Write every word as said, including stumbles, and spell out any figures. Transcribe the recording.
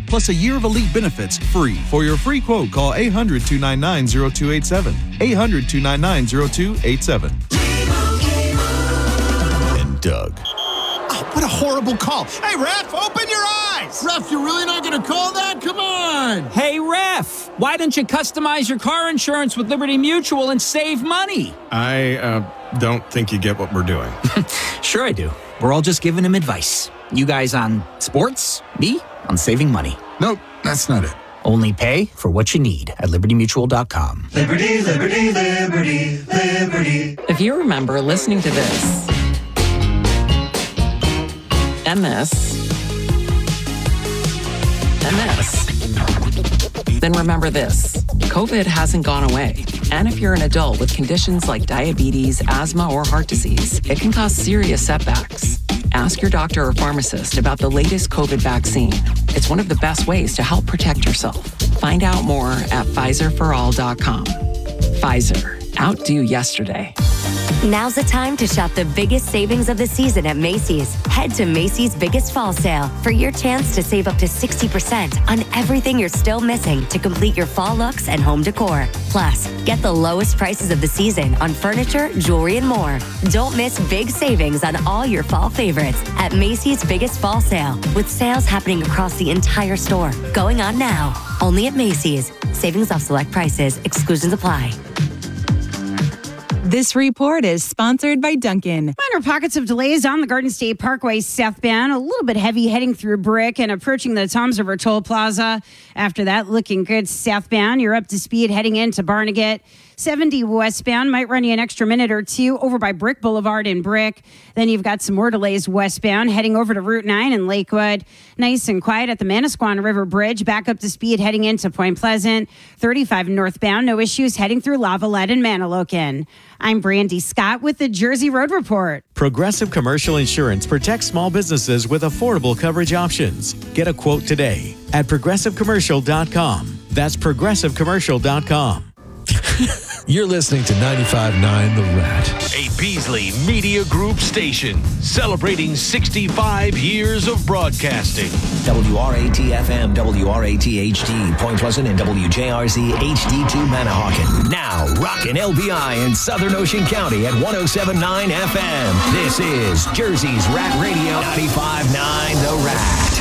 plus a year of elite benefits free. For your free quote, call eight hundred, two nine nine, zero two eight seven. eight hundred, two nine nine, zero two eight seven. And Doug. Oh, what a horrible call. Hey, ref, open your eyes. Ref, you're really not going to call that? Come on. Hey, ref, why don't you customize your car insurance with Liberty Mutual and save money? I uh, don't think you get what we're doing. Sure I do. We're all just giving him advice. You guys on sports, me on saving money. Nope, that's not it. Only pay for what you need at liberty mutual dot com. Liberty, liberty, liberty, liberty. If you remember listening to this and this and this, then remember this. COVID hasn't gone away. And if you're an adult with conditions like diabetes, asthma, or heart disease, it can cause serious setbacks. Ask your doctor or pharmacist about the latest COVID vaccine. It's one of the best ways to help protect yourself. Find out more at Pfizer for all dot com. Pfizer, outdo yesterday. Now's the time to shop the biggest savings of the season at Macy's. Head to Macy's Biggest Fall Sale for your chance to save up to sixty percent on everything you're still missing to complete your fall looks and home decor. Plus, get the lowest prices of the season on furniture, jewelry, and more. Don't miss big savings on all your fall favorites at Macy's Biggest Fall Sale, with sales happening across the entire store. Going on now. Only at Macy's. Savings off select prices. Exclusions apply. This report is sponsored by Dunkin'. Minor pockets of delays on the Garden State Parkway southbound. A little bit heavy heading through Brick and approaching the Toms River Toll Plaza. After that, looking good southbound. You're up to speed heading into Barnegat. seventy westbound might run you an extra minute or two over by Brick Boulevard in Brick. Then you've got some more delays westbound heading over to Route nine in Lakewood. Nice and quiet at the Manasquan River Bridge. Back up to speed heading into Point Pleasant. thirty-five northbound. No issues heading through Lavalette and Manalocan. I'm Brandy Scott with the Jersey Road Report. Progressive Commercial Insurance protects small businesses with affordable coverage options. Get a quote today at progressive commercial dot com. That's progressive commercial dot com. You're listening to ninety-five point nine The Rat. A Beasley Media Group station celebrating sixty-five years of broadcasting. W R A T F M, W R A T H D, Point Pleasant, and W J R Z H D two Manahawkin. Now, rockin' L B I in Southern Ocean County at one oh seven point nine F M. This is Jersey's Rat Radio, ninety-five point nine The Rat.